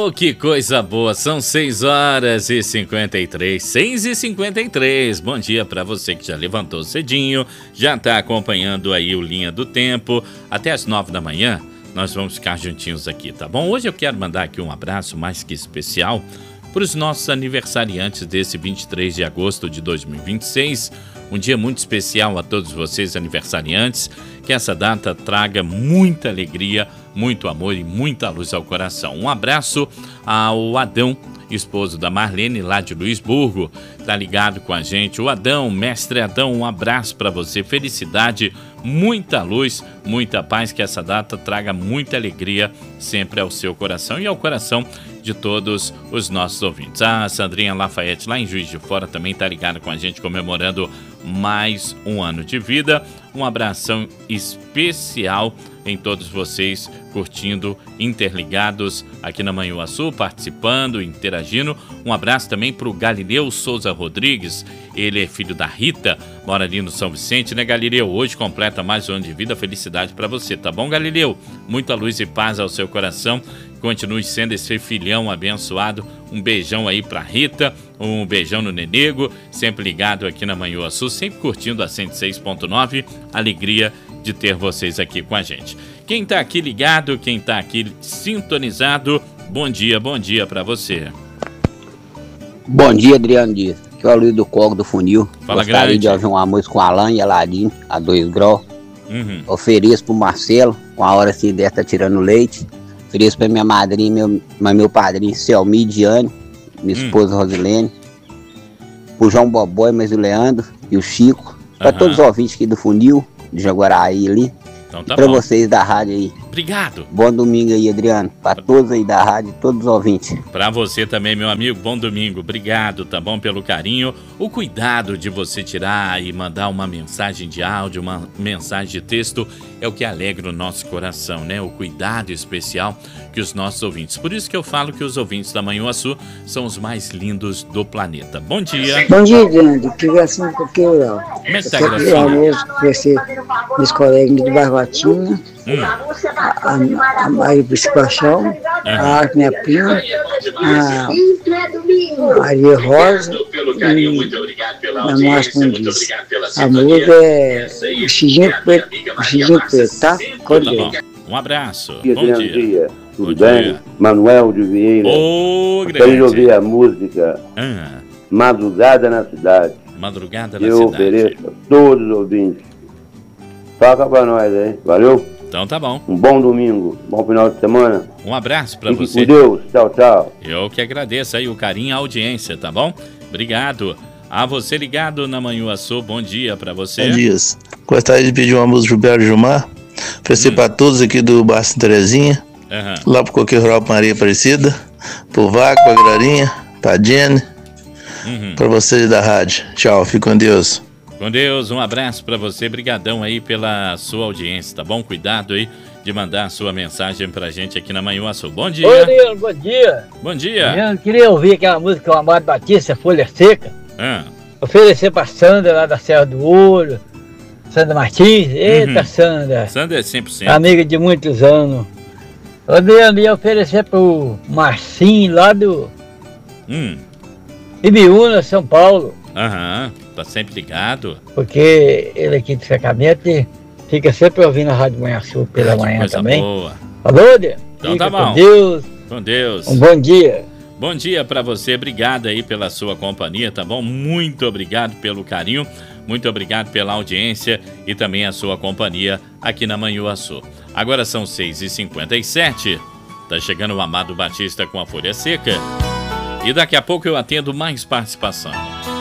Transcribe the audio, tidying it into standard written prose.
Oh, que coisa boa, são 6h53, 6h53. Bom dia para você que já levantou cedinho, já está acompanhando aí o Linha do Tempo. Até as 9 da manhã nós vamos ficar juntinhos aqui, tá bom? Hoje eu quero mandar aqui um abraço mais que especial para os nossos aniversariantes desse 23 de agosto de 2026. Um dia muito especial a todos vocês aniversariantes, que essa data traga muita alegria, muito amor e muita luz ao coração. Um abraço ao Adão, esposo da Marlene, lá de Luisburgo, tá ligado com a gente. O Adão, mestre Adão, um abraço para você, felicidade, muita luz, muita paz, que essa data traga muita alegria sempre ao seu coração e ao coração de todos os nossos ouvintes. A Sandrinha Lafayette, lá em Juiz de Fora, também tá ligada com a gente, comemorando mais um ano de vida. Um abração especial em todos vocês, curtindo, interligados aqui na Manhuaçu, participando, interagindo. Um abraço também para o Galileu Souza Rodrigues, ele é filho da Rita, mora ali no São Vicente, né, Galileu? Hoje completa mais um ano de vida, felicidade para você, tá bom, Galileu? Muita luz e paz ao seu coração, continue sendo esse filhão abençoado. Um beijão aí pra Rita, um beijão no Nenego, sempre ligado aqui na Manhuaçu, sempre curtindo a 106.9, alegria de ter vocês aqui com a gente. Quem tá aqui ligado, quem tá aqui sintonizado, bom dia pra você. Bom dia, Adriano Dias. Aqui é o Luiz do Cogo do Funil. Fala, gostaria grande. de ouvir uma música com Alan e Aladim, a 2 graus. Ofereço pro Marcelo, com a hora que deve tá tirando leite. Ofereço pra minha madrinha, meu padrinho, Selmi Diane, minha esposa Rosilene. Pro João Bobói, mas o Leandro e o Chico. Pra todos os ouvintes aqui do Funil, de Jaguaraí ali. Então tá pra bom. vocês da rádio aí. Obrigado. Bom domingo aí, Adriano. Pra todos aí da rádio, todos os ouvintes. Pra você também, meu amigo, bom domingo. Obrigado, tá bom, pelo carinho. O cuidado de você tirar e mandar uma mensagem de áudio, uma mensagem de texto, é o que alegra o nosso coração, né? O cuidado especial que os nossos ouvintes. Por isso que eu falo que os ouvintes da Manhuaçu são os mais lindos do planeta. Bom dia. Bom dia, Adriano. Que gracinha que eu quero, ó. Como é que tá, Eu Gracinha? mesmo, conheci meus colegas de Barbatinha, a Maria Biscochão, a Arte Minha Prima, a Maria Rosa e a Márcia Condiz. A música é o Cidinho Preto, tá? Com Tá bom. Deus. Um abraço. Bom Bom dia. dia. Tudo Bom bem? dia. Manuel de Vieira. Ô, Gostaria de grande. ouvir a música Madrugada na Cidade. Madrugada na Eu cidade. ofereço a todos os ouvintes. Toca pra nós aí. Valeu? Então tá bom. Um bom domingo. Bom final de semana. Um abraço pra Fique você. com Deus. Tchau, tchau. Eu que agradeço aí o carinho e a audiência, tá bom? Obrigado. A você ligado na Manhuaçu, bom dia pra você. Bom dia. Gostaria de pedir uma música do Gilberto Gilmar. Oferecer pra todos aqui do Baixo Terezinha. Lá pro Coqueiro Rural, pra Maria Aparecida. Pro Vaco, pra Glorinha, pra Jenny. Pra vocês da rádio. Tchau, fique com Deus. Com Deus, um abraço pra você. Brigadão aí pela sua audiência, tá bom? Cuidado aí de mandar a sua mensagem pra gente aqui na Manhuaçu. Bom dia. Oi, Adriano, bom dia. Bom dia. Eu queria ouvir aquela música do Amado Batista, Folha Seca. Oferecer pra Sandra lá da Serra do Ouro. Sandra Martins. Eita, Sandra. Sandra é 100%. Amiga de muitos anos. Adriano, ia oferecer pro Marcinho lá do Ibiúna, São Paulo. Tá sempre ligado. Porque ele aqui de Sacramento fica sempre ouvindo a Rádio Manhuaçu pela manhã Coisa também. boa. Falou, Adriano? Então Fica tá bom. com Deus. Com Deus. Um bom dia. Bom dia pra você, obrigado aí pela sua companhia, tá bom? Muito obrigado pelo carinho, muito obrigado pela audiência e também a sua companhia aqui na Manhuaçu. Agora são 6h57, tá chegando o Amado Batista com a Folha Seca e daqui a pouco eu atendo mais participação.